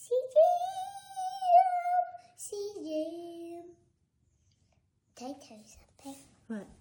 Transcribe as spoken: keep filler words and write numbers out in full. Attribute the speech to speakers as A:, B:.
A: C J M. Can I tell you something?
B: What?